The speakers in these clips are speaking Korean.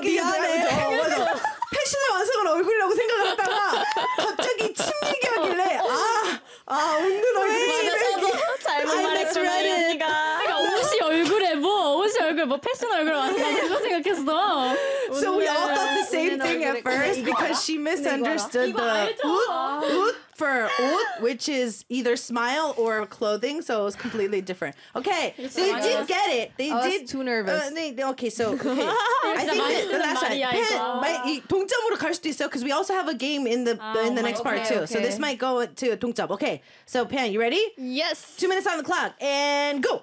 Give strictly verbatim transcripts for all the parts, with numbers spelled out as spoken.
미안해. 어, 맞아. 패션의 완성은 얼굴이라고 생각을 했다가 갑자기 침 얘기하길래 아, 아 웃는 얼굴이 맞아, 잘못 말했구나 언니가. 그러니까 옷이 얼굴에 뭐 옷이 얼굴 뭐 패션 얼굴 완성 그거 생각했어. So we all thought the same thing at first because she misunderstood the ut, ut for ut, which is either smile or clothing, so it was completely different. Okay, they did get it. They I was did. too nervous. Uh, they, okay, so okay. I think that the last one, pen, might, 이 동점으로 갈 수도 있어 because we also have a game in the in the next part okay, too. So this okay. might go to 동점. Okay, so Pan, you ready? Yes. Two minutes on the clock and go.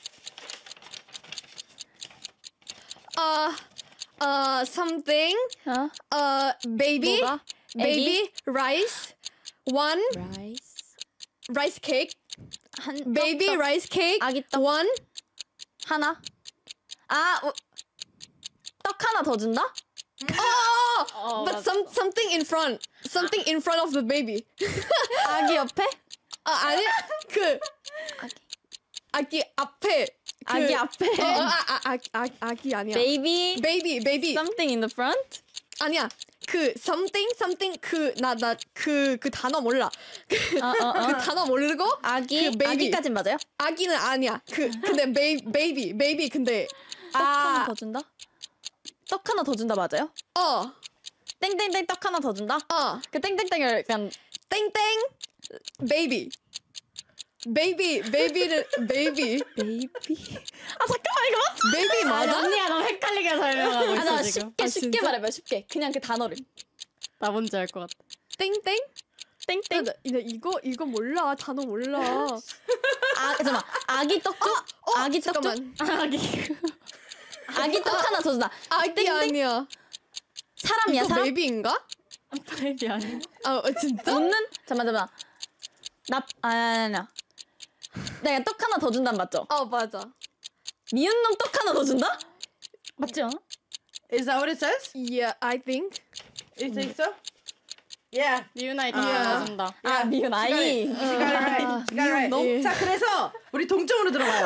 Uh, uh, something. 어? Uh, baby. 뭐가? Baby. Rice. One. 라이스 Rice cake. 한 Baby 떡, 떡. rice cake. 아기 떡. One. 하나. 아, 어, 떡 하나 더 준다? Oh, 어, but 맞아. some something in front. Something in front of the baby. 아기 옆에? 아 아니 그 아기 앞에. 그, 아기 앞에. 어, 어, 아, 아, 아, 아, 아기 아니야. Baby baby, baby. something in the front? 아니야. 그 something something 그 나 나 그 그 단어 몰라. 그, 어, 어, 어. 그 단어 모르고 아기 그 baby. 아기까진 맞아요? 아기는 아니야. 그 근데 베이 베이비 베이비 근데 떡 하나 아 더 준다? 떡 하나 더 준다 맞아요? 어. 땡땡땡 떡 하나 더 준다? 어. 그 땡땡땡을 그냥 땡땡 베이비. 베이비 베이비를 베이비 베이비 아 잠깐만 이거 맞죠? 베이비 맞아? 언니가 너무 헷갈리게 설명하고 있어 아, 나 지금 쉽게 아, 쉽게 진짜? 말해봐 쉽게 그냥 그 단어를. 나 뭔지 알 것 같아 땡땡? 땡땡 나, 나 이거 이거 몰라 단어 몰라. 아 잠깐만 아기 떡 줘? 어, 아기 떡 줘? 잠깐만. 아기 아기 떡 하나 더 준다 아기 땡땡? 아니야. 사람이야 이거 사람? 베이비인가? 베이비 아니야 아 어, 진짜? 웃는? 잠깐만 잠깐만 나 아니 아니 아니 내가 떡 하나 더 준단 맞죠? 어 맞아. 미운 놈 떡 하나 더 준다? 맞지 않아? Is that what it says? Yeah, I think. You think so? Yeah. 미운 아이 떡 하나 더 준다 아 미운 아이 She got it right. She got it right. 놈? 자, 그래서 우리 동점으로 들어가요.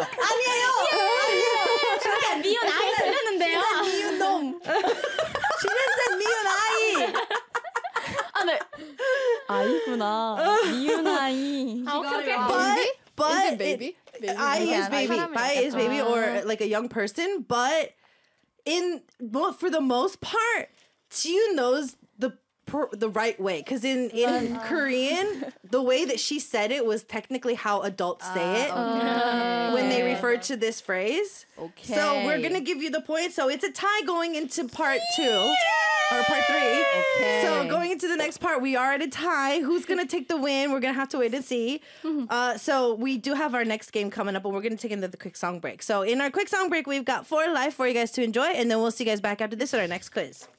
그래 미운 아이 들렸는데요 미운 놈. She just said 미운 아이. 아네 아이구나 미운 아이 아, 오케이, 오케이. But but Is it baby? Baby. I Okay, is I- baby. 사람이니까. I is baby or like a young person, but in well, for the most part, Jiu knows the per, the right way because in in Korean, the way that she said it was technically how adults say it when they refer to this phrase. Okay. So we're gonna give you the point. So it's a tie going into part two or part three. Okay. So going into the next part, we are at a tie. Who's gonna take the win? We're gonna have to wait and see. Uh, so we do have our next game coming up, and we're gonna take into the quick song break. So in our quick song break, we've got four live for you guys to enjoy, and then we'll see you guys back after this in our next quiz.